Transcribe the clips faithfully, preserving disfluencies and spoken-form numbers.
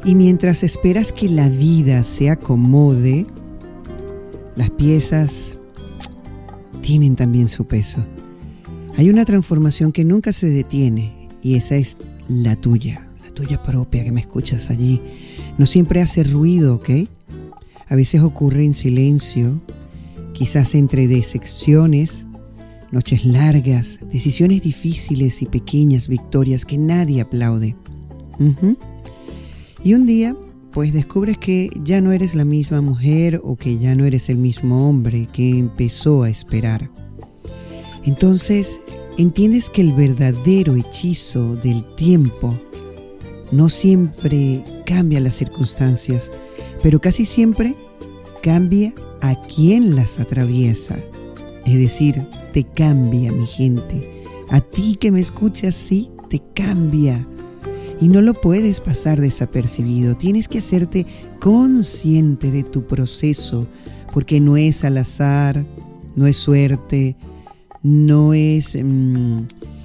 Y mientras esperas que la vida se acomode, las piezas tienen también su peso. Hay una transformación que nunca se detiene y esa es la tuya, la tuya propia que me escuchas allí. No siempre hace ruido, ¿ok? A veces ocurre en silencio, quizás entre decepciones, noches largas, decisiones difíciles y pequeñas victorias que nadie aplaude. Uh-huh. Y un día, pues descubres que ya no eres la misma mujer o que ya no eres el mismo hombre que empezó a esperar. Entonces, entiendes que el verdadero hechizo del tiempo no siempre cambia las circunstancias, pero casi siempre cambia a quien las atraviesa. Es decir, te cambia, mi gente. A ti que me escuchas, sí, te cambia. Y no lo puedes pasar desapercibido. Tienes que hacerte consciente de tu proceso, porque no es al azar, no es suerte, no es mmm,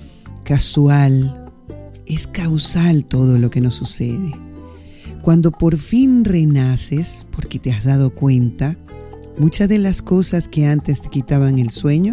casual, es causal todo lo que nos sucede. Cuando por fin renaces, porque te has dado cuenta, muchas de las cosas que antes te quitaban el sueño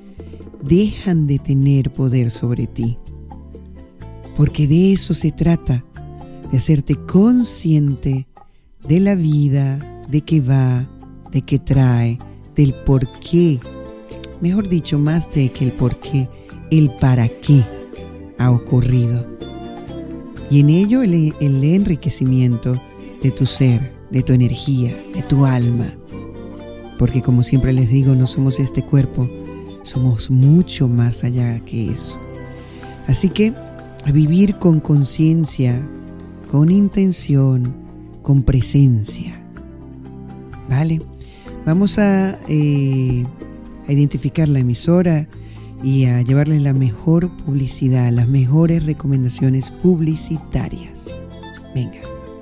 dejan de tener poder sobre ti. Porque de eso se trata, de hacerte consciente de la vida, de qué va, de qué trae, del por qué. Mejor dicho, más de que el por qué, el para qué ha ocurrido. Y en ello el, el enriquecimiento de tu ser, de tu energía, de tu alma. Porque como siempre les digo, no somos este cuerpo, somos mucho más allá que eso. Así que a vivir con conciencia, con intención, con presencia. ¿Vale? Vamos a, eh, a identificar la emisora y a llevarles la mejor publicidad, las mejores recomendaciones publicitarias. Venga.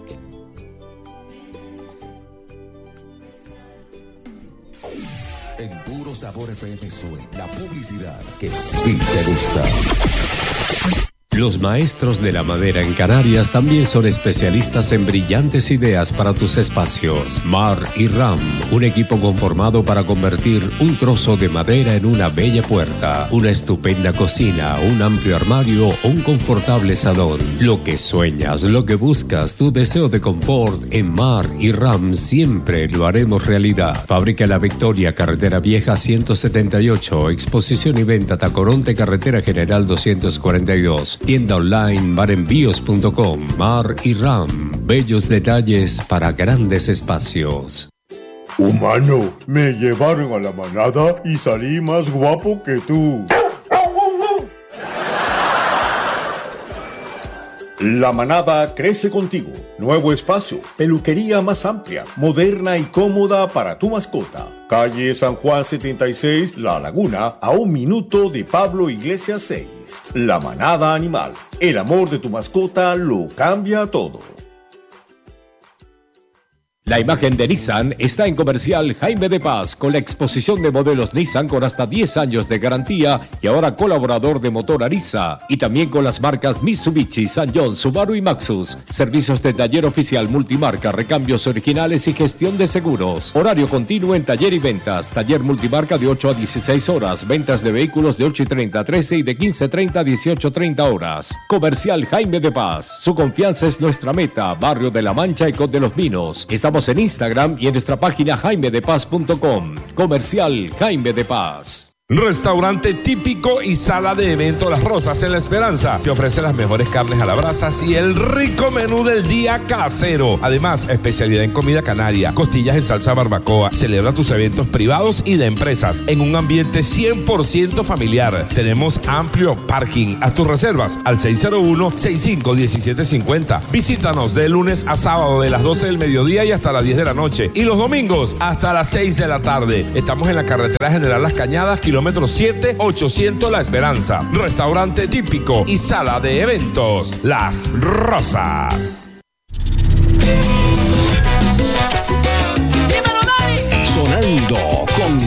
En Puro Sabor F M suena la publicidad que sí te gusta. Los maestros de la madera en Canarias también son especialistas en brillantes ideas para tus espacios. Mar y Ram, un equipo conformado para convertir un trozo de madera en una bella puerta, una estupenda cocina, un amplio armario o un confortable salón. Lo que sueñas, lo que buscas, tu deseo de confort, en Mar y Ram siempre lo haremos realidad. Fábrica La Victoria, Carretera Vieja ciento setenta y ocho, exposición y venta Tacoronte, Carretera General doscientos cuarenta y dos. Tienda online marenvíos punto com. Mar y Ram, bellos detalles para grandes espacios. Humano, me llevaron a la manada y salí más guapo que tú. La manada crece contigo. Nuevo espacio, peluquería más amplia, moderna y cómoda para tu mascota. Calle San Juan setenta y seis, La Laguna, a un minuto de Pablo Iglesias seis. La manada animal. El amor de tu mascota lo cambia todo. La imagen de Nissan está en Comercial Jaime de Paz con la exposición de modelos Nissan con hasta diez años de garantía y ahora colaborador de Motor Ariza, y también con las marcas Mitsubishi, Sanyong, Subaru y Maxus. Servicios de taller oficial multimarca, recambios originales y gestión de seguros. Horario continuo en taller y ventas. Taller multimarca de ocho a dieciséis horas. Ventas de vehículos de ocho y treinta a trece y de quince treinta a dieciocho treinta horas. Comercial Jaime de Paz. Su confianza es nuestra meta. Barrio de la Mancha y Cot de los Vinos. Estamos en Instagram y en nuestra página jaime de paz punto com. Comercial Jaime de Paz. Restaurante típico y sala de evento Las Rosas en La Esperanza te ofrece las mejores carnes a la brasa y el rico menú del día casero. Además, especialidad en comida canaria, costillas en salsa barbacoa. Celebra tus eventos privados y de empresas en un ambiente cien por ciento familiar. Tenemos amplio parking. Haz tus reservas al seis cero uno, sesenta y cinco, diecisiete cincuenta. Visítanos de lunes a sábado de las doce del mediodía y hasta las diez de la noche. Y los domingos hasta las seis de la tarde. Estamos en la carretera General Las Cañadas, kilómetro siete ochocientos La Esperanza. Restaurante típico y sala de eventos Las Rosas.